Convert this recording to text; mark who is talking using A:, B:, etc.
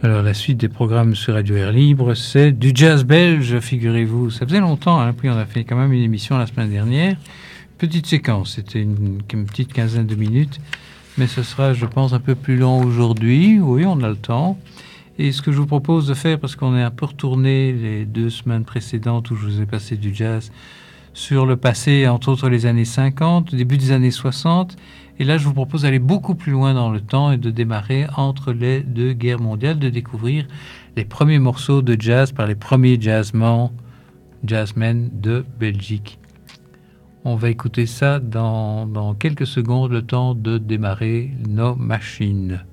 A: Alors, la suite des programmes sur Radio Air Libre, c'est du jazz belge, figurez-vous. Ça faisait longtemps, puis on a fait quand même une émission la semaine dernière. Petite séquence, c'était une petite quinzaine de minutes, mais ce sera, je pense, un peu plus long aujourd'hui. Oui, on a le temps. Et ce que je vous propose de faire, parce qu'on est un peu retourné les 2 semaines précédentes où je vous ai passé du jazz sur le passé, entre autres les années 50, début des années 60, et là je vous propose d'aller beaucoup plus loin dans le temps et de démarrer entre les 2 guerres mondiales, de découvrir les premiers morceaux de jazz par les premiers jazzmen de Belgique. On va écouter ça dans quelques secondes, le temps de démarrer nos machines.